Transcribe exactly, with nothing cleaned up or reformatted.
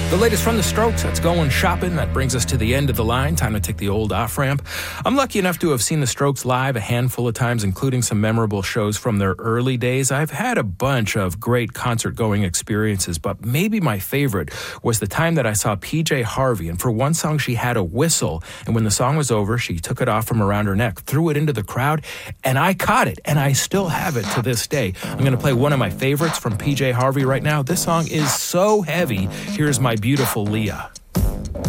The latest from the Strokes, that's Going Shopping. That brings us to the end of the line. Time to take the old off-ramp. I'm lucky enough to have seen the Strokes live a handful of times, including some memorable shows from their early days. I've had a bunch of great concert-going experiences, but maybe my favorite was the time that I saw P J Harvey, and for one song she had a whistle, and when the song was over, she took it off from around her neck, threw it into the crowd, and I caught it, and I still have it to this day. I'm going to play one of my favorites from P J Harvey right now. This song is so heavy. Here's My Beautiful Leah.